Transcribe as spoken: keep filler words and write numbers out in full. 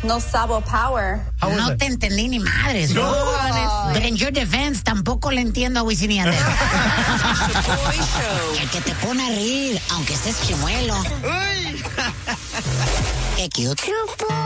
No sabo power. No te entendí ni madres. No. But in your defense, tampoco le entiendo a Wisin y Yandel. El que te pone a reír, aunque estés chimuelo. Qué cute.